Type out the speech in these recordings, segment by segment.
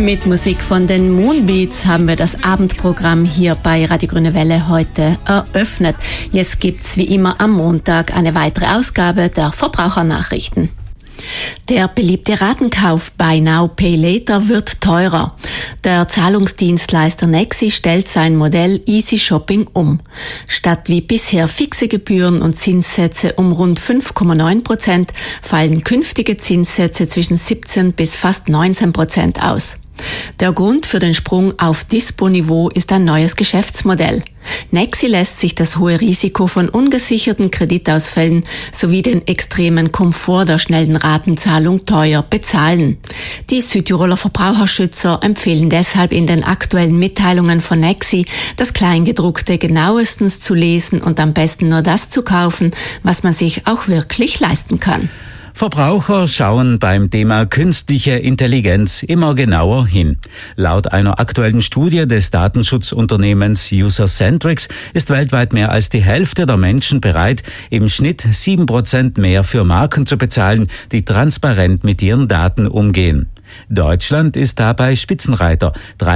Mit Musik von den Moonbeats haben wir das Abendprogramm hier bei Radio Grüne Welle heute eröffnet. Jetzt gibt's wie immer am Montag eine weitere Ausgabe der Verbrauchernachrichten. Der beliebte Ratenkauf Buy Now Pay Later wird teurer. Der Zahlungsdienstleister Nexi stellt sein Modell Easy Shopping um. Statt wie bisher fixe Gebühren und Zinssätze um rund 5,9% fallen künftige Zinssätze zwischen 17 bis fast 19% aus. Der Grund für den Sprung auf Dispo-Niveau ist ein neues Geschäftsmodell. Nexi lässt sich das hohe Risiko von ungesicherten Kreditausfällen sowie den extremen Komfort der schnellen Ratenzahlung teuer bezahlen. Die Südtiroler Verbraucherschützer empfehlen deshalb in den aktuellen Mitteilungen von Nexi, das Kleingedruckte genauestens zu lesen und am besten nur das zu kaufen, was man sich auch wirklich leisten kann. Verbraucher schauen beim Thema künstliche Intelligenz immer genauer hin. Laut einer aktuellen Studie des Datenschutzunternehmens User-Centrics ist weltweit mehr als die Hälfte der Menschen bereit, im Schnitt 7% mehr für Marken zu bezahlen, die transparent mit ihren Daten umgehen. Deutschland ist dabei Spitzenreiter.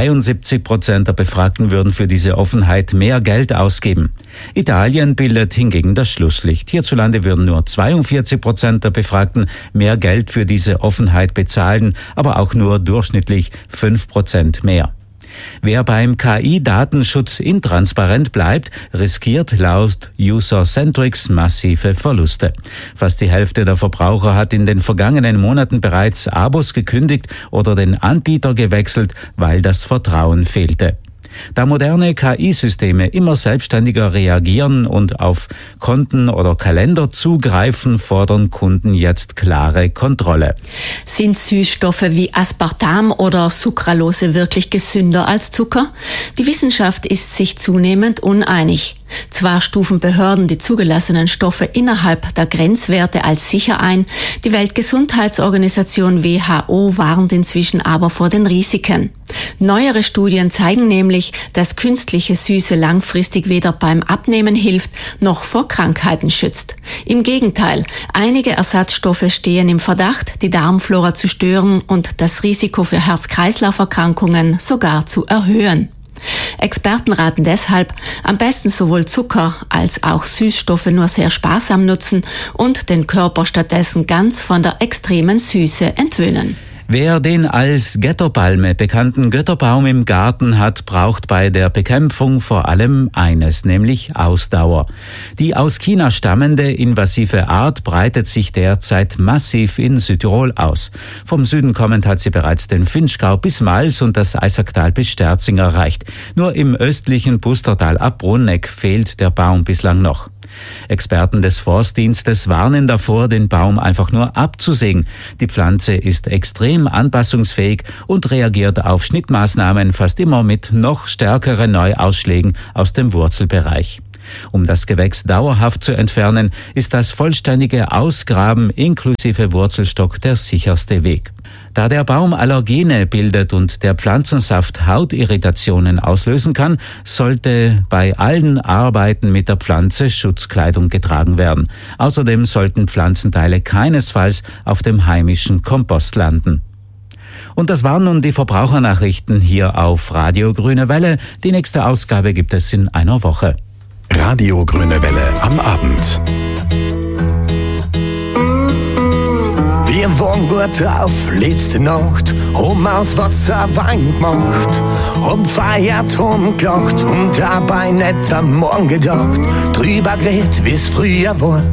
73% der Befragten würden für diese Offenheit mehr Geld ausgeben. Italien bildet hingegen das Schlusslicht. Hierzulande würden nur 42% der Befragten mehr Geld für diese Offenheit bezahlen, aber auch nur durchschnittlich 5% mehr. Wer beim KI-Datenschutz intransparent bleibt, riskiert laut User-Centrics massive Verluste. Fast die Hälfte der Verbraucher hat in den vergangenen Monaten bereits Abos gekündigt oder den Anbieter gewechselt, weil das Vertrauen fehlte. Da moderne KI-Systeme immer selbstständiger reagieren und auf Konten oder Kalender zugreifen, fordern Kunden jetzt klare Kontrolle. Sind Süßstoffe wie Aspartam oder Sucralose wirklich gesünder als Zucker? Die Wissenschaft ist sich zunehmend uneinig. Zwar stufen Behörden die zugelassenen Stoffe innerhalb der Grenzwerte als sicher ein, die Weltgesundheitsorganisation WHO warnt inzwischen aber vor den Risiken. Neuere Studien zeigen nämlich, dass künstliche Süße langfristig weder beim Abnehmen hilft, noch vor Krankheiten schützt. Im Gegenteil, einige Ersatzstoffe stehen im Verdacht, die Darmflora zu stören und das Risiko für Herz-Kreislauf-Erkrankungen sogar zu erhöhen. Experten raten deshalb, am besten sowohl Zucker als auch Süßstoffe nur sehr sparsam nutzen und den Körper stattdessen ganz von der extremen Süße entwöhnen. Wer den als Götterpalme bekannten Götterbaum im Garten hat, braucht bei der Bekämpfung vor allem eines, nämlich Ausdauer. Die aus China stammende invasive Art breitet sich derzeit massiv in Südtirol aus. Vom Süden kommend hat sie bereits den Vinschgau bis Mals und das Eisacktal bis Sterzing erreicht. Nur im östlichen Pustertal ab Bruneck fehlt der Baum bislang noch. Experten des Forstdienstes warnen davor, den Baum einfach nur abzusägen. Die Pflanze ist extrem anpassungsfähig und reagiert auf Schnittmaßnahmen fast immer mit noch stärkeren Neuausschlägen aus dem Wurzelbereich. Um das Gewächs dauerhaft zu entfernen, ist das vollständige Ausgraben inklusive Wurzelstock der sicherste Weg. Da der Baum Allergene bildet und der Pflanzensaft Hautirritationen auslösen kann, sollte bei allen Arbeiten mit der Pflanze Schutzkleidung getragen werden. Außerdem sollten Pflanzenteile keinesfalls auf dem heimischen Kompost landen. Und das waren nun die Verbrauchernachrichten hier auf Radio Grüne Welle. Die nächste Ausgabe gibt es in einer Woche. Radio Grüne Welle am Abend. Wir waren gut drauf, letzte Nacht, haben aus Wasser Wein gemacht, haben gefeiert, haben gelacht und dabei nicht am Morgen gedacht, drüber geredet, wie's früher war.